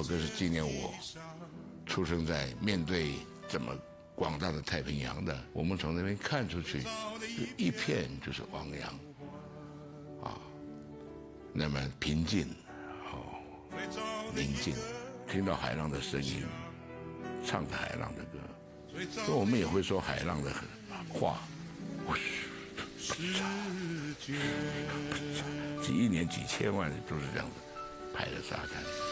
首歌是纪念我出生在面对这么广大的太平洋的，我们从那边看出去，就一片就是汪洋啊，那么平静，宁静，听到海浪的声音，唱着海浪的歌，所以我们也会说海浪的话，几亿年、几千万人都是这样子拍的沙滩。